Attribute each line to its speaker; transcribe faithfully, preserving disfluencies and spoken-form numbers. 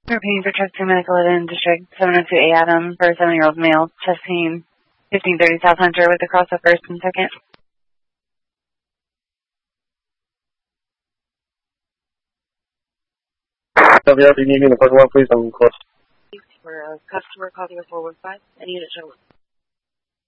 Speaker 1: We're paying for chest pain medical in District seven oh two A Adam for a seven-year-old male, chest pain, fifteen thirty South Hunter with a cross up first and second.
Speaker 2: W R B, you need the first one, please. I'm close.
Speaker 1: For a customer, call zero four one five. I need a show.